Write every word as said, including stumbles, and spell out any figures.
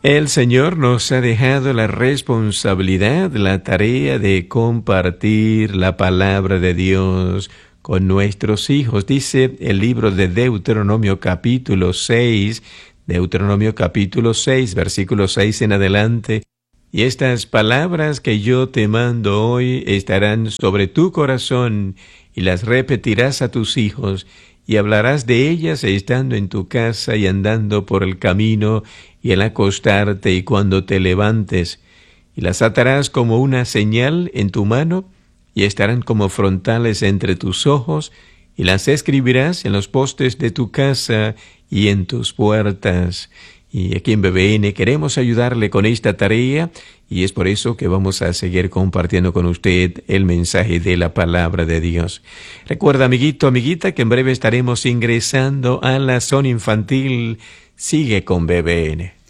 El Señor nos ha dejado la responsabilidad, la tarea de compartir la palabra de Dios con nuestros hijos. Dice el libro de Deuteronomio capítulo seis, Deuteronomio capítulo seis, versículo seis en adelante. Y estas palabras que yo te mando hoy estarán sobre tu corazón y las repetirás a tus hijos y hablarás de ellas estando en tu casa y andando por el camino y al acostarte y cuando te levantes, y las atarás como una señal en tu mano y estarán como frontales entre tus ojos, y las escribirás en los postes de tu casa y en tus puertas. Y aquí en B B N queremos ayudarle con esta tarea, y es por eso que vamos a seguir compartiendo con usted el mensaje de la palabra de Dios. Recuerda, amiguito, amiguita, que en breve estaremos ingresando a la zona infantil. Sigue con B B N.